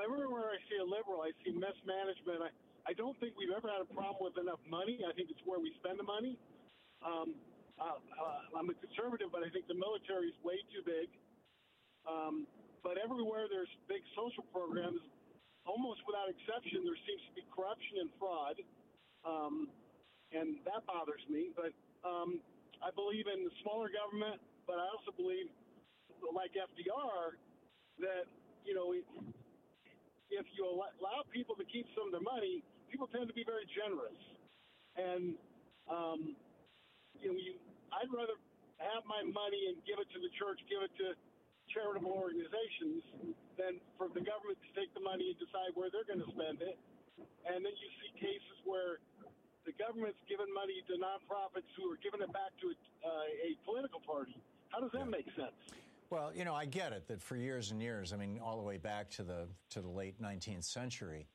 everywhere I see a liberal, I see mismanagement. I don't think we've ever had a problem with enough money. I think it's where we spend the money. I'm a conservative, but I think the military is way too big. But everywhere there's big social programs, almost without exception, there seems to be corruption and fraud, and that bothers me. But I believe in smaller government, but I also believe, like FDR, that, you know, if you allow people to keep some of their money, people tend to be very generous. And, you know, I'd rather have my money and give it to the church, give it to charitable organizations, than for the government to take the money and decide where they're going to spend it. And then you see cases where the government's given money to nonprofits who are giving it back to a political party. How does that make sense? Well, you know, I get it that for years and years, I mean, all the way back to the late 19th century,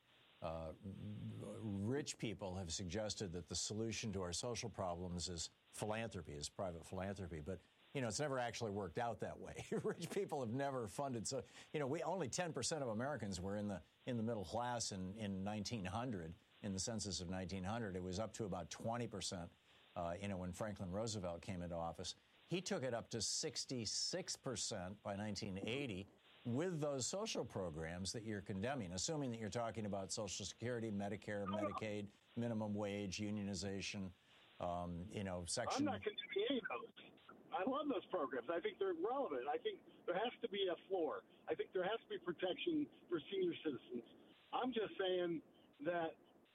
rich people have suggested that the solution to our social problems is philanthropy, is private philanthropy. But, you know, it's never actually worked out that way. Rich people have never funded. So, you know, only 10% of Americans were in the middle class in 1900. In the census of 1900, it was up to about 20%, you know, when Franklin Roosevelt came into office. He took it up to 66% by 1980 with those social programs that you're condemning, assuming that you're talking about Social Security, Medicare, Medicaid, minimum wage, unionization, you know, section. I'm not condemning any of those. I love those programs. I think they're relevant. I think there has to be a floor. I think there has to be protection for senior citizens. I'm just saying that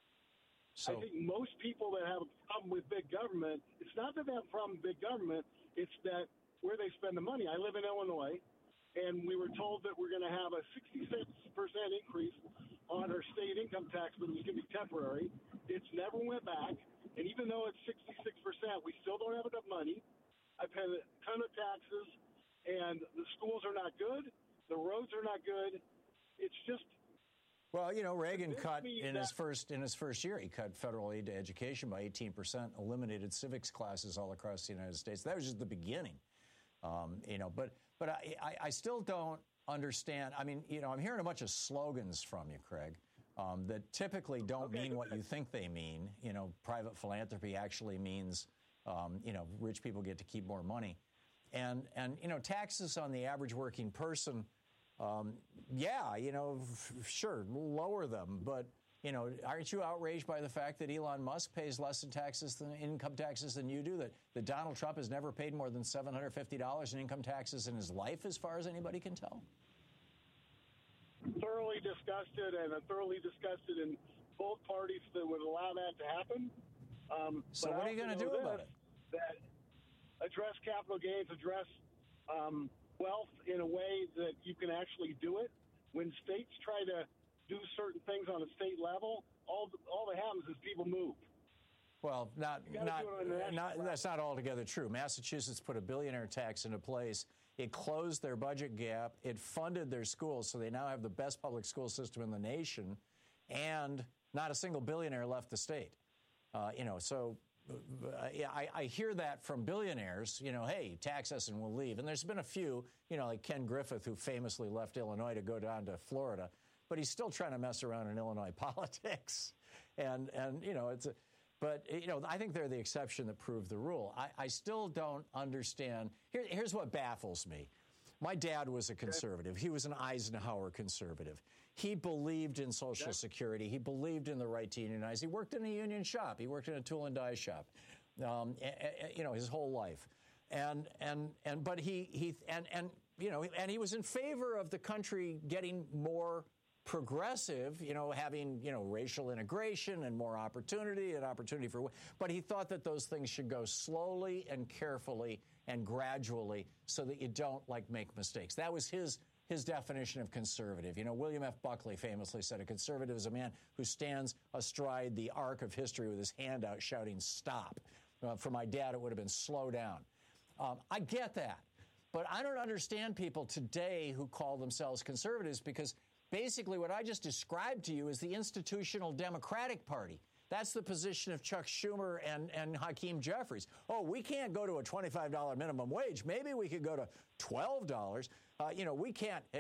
I think most people that have a problem with big government, it's not that they have a problem with big government, it's that where they spend the money. I live in Illinois, and we were told that we're going to have a 66% increase on our state income tax, but it was going to be temporary. It's never went back, and even though it's 66%, we still don't have enough money. I pay a ton of taxes, and the schools are not good. The roads are not good. It's just... Well, you know, Reagan cut in his first year, he cut federal aid to education by 18%, eliminated civics classes all across the United States. That was just the beginning, you know. But I still don't understand. I mean, you know, I'm hearing a bunch of slogans from you, Craig, that typically don't mean what you think they mean. You know, private philanthropy actually means, you know, rich people get to keep more money, and you know, taxes on the average working person. Yeah, you know, sure, lower them. But, you know, aren't you outraged by the fact that Elon Musk pays less in income taxes than you do, that Donald Trump has never paid more than $750 in income taxes in his life, as far as anybody can tell? Thoroughly disgusted, and I'm thoroughly disgusted in both parties that would allow that to happen. So what are you going to do about it? That address capital gains, address wealth in a way that you can actually do it. When states try to do certain things on a state level, all that happens is people move. Well, that's not altogether true. Massachusetts put a billionaire tax into place. It closed their budget gap. It funded their schools, so they now have the best public school system in the nation, and not a single billionaire left the state. You know, so... I hear that from billionaires, you know, hey, tax us and we'll leave. And there's been a few, you know, like Ken Griffith, who famously left Illinois to go down to Florida, but he's still trying to mess around in Illinois politics. And you know, but, you know, I think they're the exception that proved the rule. I still don't understand. Here's what baffles me. My dad was a conservative. He was an Eisenhower conservative. He believed in Social Security. He believed in the right to unionize. He worked in a union shop. He worked in a tool and die shop, you know, his whole life. But he you know, and he was in favor of the country getting more progressive, you know, having, you know, racial integration and more opportunity and opportunity for, but he thought that those things should go slowly and carefully and gradually so that you don't, like, make mistakes. That was his definition of conservative. You know, William F. Buckley famously said a conservative is a man who stands astride the arc of history with his hand out shouting, stop. For my dad, it would have been slow down. I get that. But I don't understand people today who call themselves conservatives, because basically what I just described to you is the institutional Democratic Party. That's the position of Chuck Schumer and Hakeem Jeffries. Oh, we can't go to a $25 minimum wage. Maybe we could go to $12. You know, we can't.